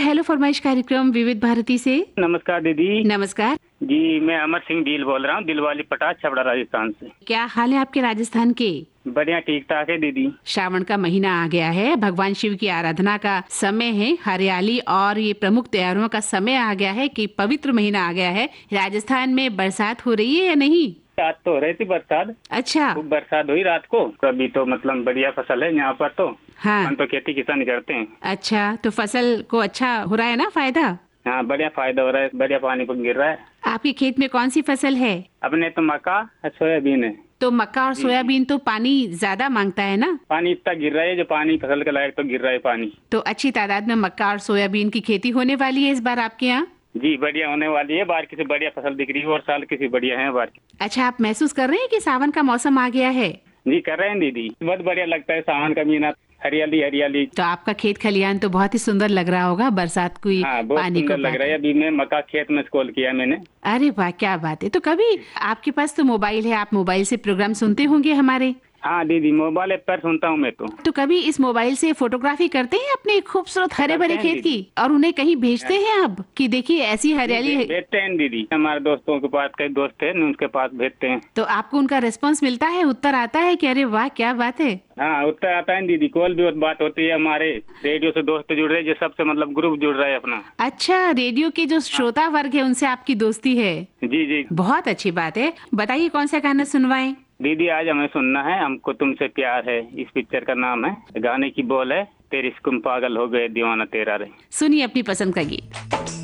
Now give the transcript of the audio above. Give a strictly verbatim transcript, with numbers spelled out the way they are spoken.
Hello फरमाइश कार्यक्रम विविध भारती से। नमस्कार दीदी। नमस्कार जी, मैं अमर सिंह डील बोल रहा हूँ, दिलवाली पटाख छपरा राजस्थान से। क्या हाल है आपके राजस्थान के? बढ़िया, ठीक ठाक है दीदी। श्रावण का महीना आ गया है, भगवान शिव की आराधना का समय है, हरियाली और ये प्रमुख त्योहारों का समय आ गया है कि पवित्र महीना आ गया है। राजस्थान में बरसात हो रही है या नहीं? रात तो हो रही थी बरसात। अच्छा, खूब बरसात हुई रात को। अभी तो मतलब बढ़िया फसल है यहाँ पर तो। हाँ, हम तो खेती किसान करते हैं। अच्छा, तो फसल को अच्छा हो रहा है ना फायदा? हाँ, बढ़िया फायदा हो रहा है, बढ़िया पानी पर गिर रहा है। आपके खेत में कौन सी फसल है? अपने तो मक्का सोयाबीन है। तो मक्का और सोयाबीन तो पानी ज्यादा मांगता है ना? पानी इतना गिर रहा है जो पानी फसल के लायक तो गिर रहा है पानी। तो अच्छी तादाद में मक्का और सोयाबीन की खेती होने वाली है इस बार आपके यहाँ? जी, बढ़िया होने वाली है। बार किसी बढ़िया फसल दिख रही है और साल किसी बढ़िया है बार। अच्छा, आप महसूस कर रहे हैं कि सावन का मौसम आ गया है? जी, कर रहे हैं दीदी। बहुत बढ़िया लगता है सावन का महीना, हरियाली हरियाली। तो आपका खेत खलियान तो बहुत ही सुंदर लग रहा होगा बरसात को हाँ, बहुत पानी को सुंदर लग रहा है। अभी मैं मक्का खेत में स्कॉल किया मैंने। अरे वाह, क्या बात है। तो कभी आपके पास तो मोबाइल है, आप मोबाइल से प्रोग्राम सुनते होंगे हमारे? हाँ दीदी, मोबाइल ऐप पर सुनता हूँ मैं तो। तो कभी इस मोबाइल से फोटोग्राफी करते हैं अपने खूबसूरत हरे भरे खेत की और उन्हें कहीं भेजते हैं आप कि देखिए ऐसी हरियाली है? भेजते हैं दीदी, हमारे दोस्तों के पास कई दोस्त हैं उनके पास भेजते हैं। तो आपको उनका रिस्पॉन्स मिलता है, उत्तर आता है कि अरे वाह क्या बात है? हाँ, उत्तर आता है दीदी। कॉल भी बात होती है, हमारे रेडियो से दोस्त जुड़ रहे हैं, जो सबसे मतलब ग्रुप जुड़ रहा है अपना। अच्छा, रेडियो के जो श्रोता वर्ग है उनसे आपकी दोस्ती है? जी जी, बहुत अच्छी बात है। बताइए कौन सा गाना सुनवाएं? दीदी आज हमें सुनना है हमको तुमसे प्यार है, इस पिक्चर का नाम है। गाने की बोल है तेरी इश्क में पागल हो गए दीवाना तेरा रे। सुनिए अपनी पसंद का गीत।